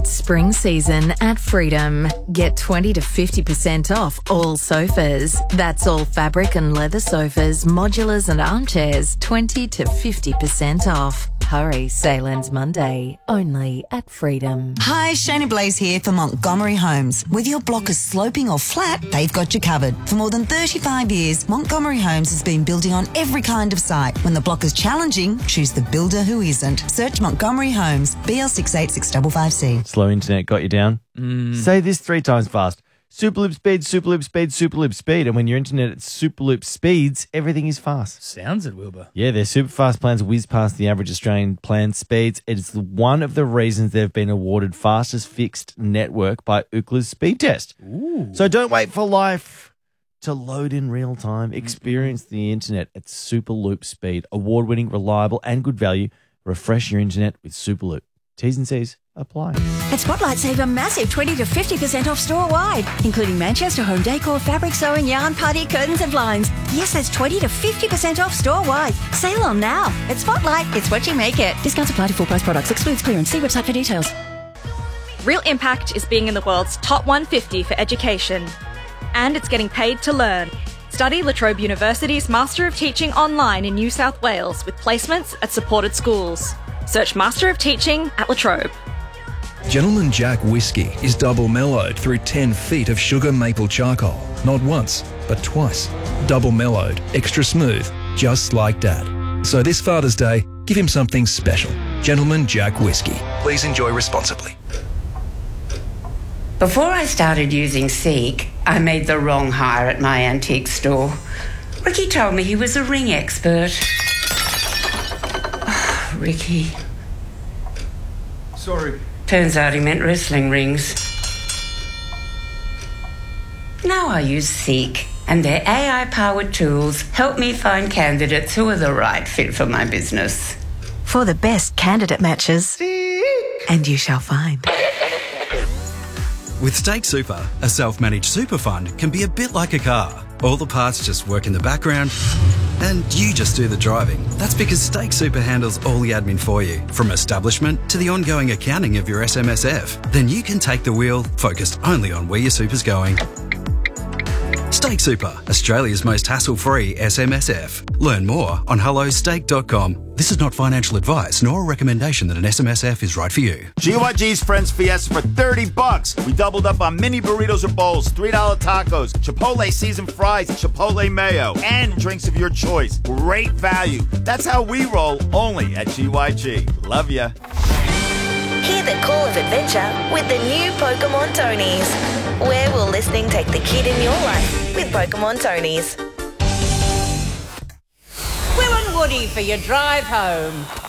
It's spring season at Freedom. Get 20 to 50% off all sofas. That's all fabric and leather sofas, modulars and armchairs, 20 to 50% off. Hurry, sale ends Monday, only at Freedom. Hi, Shayna Blaze here for Montgomery Homes. Whether your block is sloping or flat, they've got you covered. For more than 35 years, Montgomery Homes has been building on every kind of site. When the block is challenging, choose the builder who isn't. Search Montgomery Homes, BL686555C. Slow internet got you down? Say this 3 times fast. Superloop speed, Superloop speed, Superloop speed. And when your internet at Superloop speeds, everything is fast. Sounds it, Wilbur. Yeah, their super fast plans whiz past the average Australian plan speeds. It's one of the reasons they've been awarded fastest fixed network by Ookla's speed test. Ooh. So don't wait for life to load in real time. Experience the internet at Superloop speed. Award-winning, reliable and good value. Refresh your internet with Superloop. T's and C's apply. At Spotlight, save a massive 20 to 50% off store-wide, including Manchester home decor, fabric sewing, yarn, party, curtains and blinds. Yes, that's 20 to 50% off store-wide. Sale on now. At Spotlight, it's what you make it. Discounts apply to full-price products. Excludes clearance. See website for details. Real Impact is being in the world's top 150 for education. And it's getting paid to learn. Study La Trobe University's Master of Teaching online in New South Wales with placements at supported schools. Search Master of Teaching at La Trobe. Gentleman Jack Whiskey is double mellowed through 10 feet of sugar maple charcoal. Not once, but twice. Double mellowed, extra smooth, just like Dad. So this Father's Day, give him something special. Gentleman Jack Whiskey. Please enjoy responsibly. Before I started using Seek, I made the wrong hire at my antique store. Ricky told me he was a ring expert. Oh, Ricky. Sorry. Turns out he meant wrestling rings. Now I use Seek, and their AI-powered tools help me find candidates who are the right fit for my business. For the best candidate matches, Seek. And you shall find. With Stake Super, a self-managed super fund can be a bit like a car. All the parts just work in the background and you just do the driving. That's because Stake Super handles all the admin for you, from establishment to the ongoing accounting of your SMSF. Then you can take the wheel, focused only on where your super's going. Stake Super, Australia's most hassle-free SMSF. Learn more on hellostake.com. This is not financial advice nor a recommendation that an SMSF is right for you. GYG's Friends Fiesta for $30. We doubled up on mini burritos or bowls, $3 tacos, Chipotle seasoned fries, Chipotle mayo, and drinks of your choice. Great value. That's how we roll, only at GYG. Love ya. Hear the call of adventure with the new Pokemon Tonies. Where will listening take the kid in your life with Pokemon Tonies? Will and Woody for your drive home.